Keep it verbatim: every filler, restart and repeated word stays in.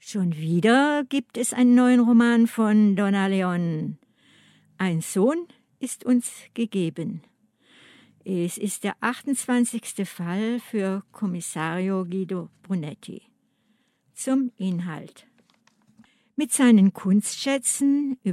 Schon wieder gibt es einen neuen Roman von Donna Leon. Ein Sohn ist uns gegeben. Es ist der achtundzwanzigste Fall für Kommissario Guido Brunetti. Zum Inhalt. Mit seinen Kunstschätzen